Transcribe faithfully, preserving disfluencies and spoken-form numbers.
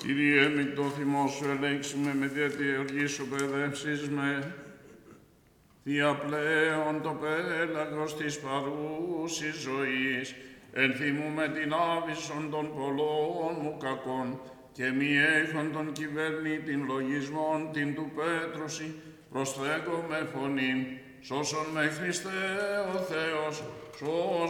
Κύριε, μη το θυμό σου ελέγξουμε με διατηργή σου παιδεύσεις με. Θεία πλέον το πέλαγος της παρούσης ζωής, ενθυμούμε την άβυσσον των πολλών μου κακών και μη έχον τον κυβερνήτην λογισμών την του Πέτρουση, προσθέκω με φωνήν, σώσον με Χριστέ ο Θεός, σώσον